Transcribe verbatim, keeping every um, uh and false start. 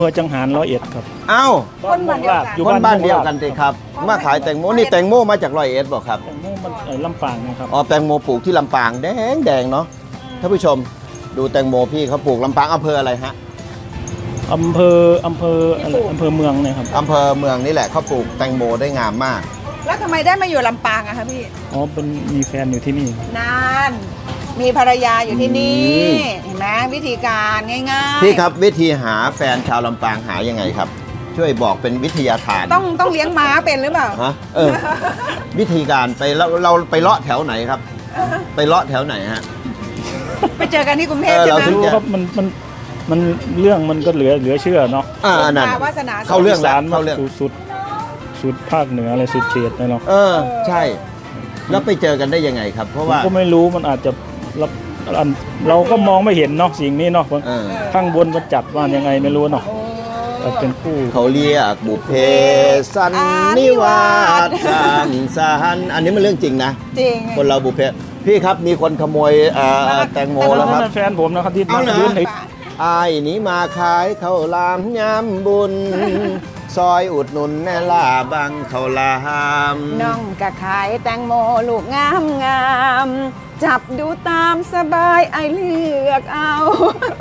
อำเภอจังหารร้อยเอ็ดครับเอ้าคนบ้านเดียวกันอยู่คนบ้านเดียวกันม่สิครับมาขายแตงโมนี่แตงโมมาจากร้อยเอ็ดบอกครับแตงโมมันเอ่อลำปางนะครับอ๋อแตงโมปลูกที่ลำปางแดงแดงเนาะท่านผู้ชมดูแตงโมพี่เขาปลูกลำปางอำเภออะไรฮะอำเภออำเภออะไรอำเภอเมืองเนี่ยครับอำเภอเมืองนี่แหละเขาปลูกแตงโมได้งามมากแล้วทำไมได้มาอยู่ลำปางอะคะพี่อ๋อเป็นมีแฟนอยู่ที่นี่นาน มีภรรยาอยู่ที่นี่อืมเห็นไหมวิธีการง่ายๆพี่ครับวิธีหาแฟนชาวลำปางหายังไงครับ ช่วยบอกเป็นวิทยาทานต้องต้องเลี้ยงม้าเป็นหรือเปล่าฮะเออ วิธีการไปเราเราไปเลาะแถวไหนครับ ไปเลาะแถวไหนฮะไปเจอกันที่กรุงเทพเออใช่เราไหมถึงรู้ครับมันมันมันเรื่องมันก็เหลือเหลือเชื่อเนาะอ่านั่นวาสนาเข้าเรื่องสารเข้าเรื่องสุดสุดสุดภาคเหนืออะไรสุดเขตเลยเนาะเออใช่ แล้วไปเจอกันได้ยังไงครับ เพราะผมว่าก็ไม่รู้มันอาจจะรับอันเราก็มองไม่เห็นเนาะสิ่งนี้เนาะเออข้างบนมันจัดว่ายังไงไม่รู้เนาะโอ้แต่เป็นผู้เขาเรียกบุพเพสันนิวาสสร้างสรรค์อันนี้มันเรื่องจริงนะจริงคนเราบุพเพพี่ครับมีคนขโมยเอ่อแตงโมแล้วครับนั่นแฟนผมนะครับที่เอาเหรอยืนให้อายนี้มาขายข้าวหลามยำบุญ ซอยอุดหนุนแน่ล่าบังข้าวหลามน้องกะขายแตงโมลูกงามงามจับดูตามสบายไอเลือกเอา